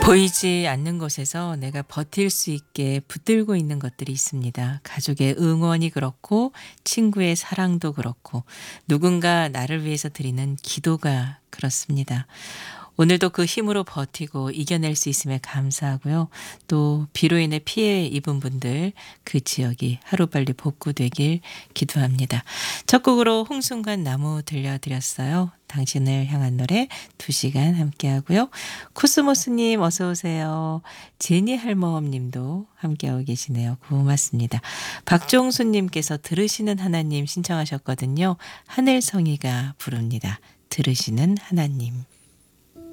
보이지 않는 곳에서 내가 버틸 수 있게 붙들고 있는 것들이 있습니다. 가족의 응원이 그렇고, 친구의 사랑도 그렇고, 누군가 나를 위해서 드리는 기도가 그렇습니다. 오늘도 그 힘으로 버티고 이겨낼 수 있음에 감사하고요. 또 비로 인해 피해 입은 분들 그 지역이 하루빨리 복구되길 기도합니다. 첫 곡으로 홍순관 나무 들려드렸어요. 당신을 향한 노래 2시간 함께하고요. 코스모스님 어서 오세요. 제니 할머님도 함께하고 계시네요. 고맙습니다. 박종수님께서 들으시는 하나님 신청하셨거든요. 하늘성이가 부릅니다. 들으시는 하나님.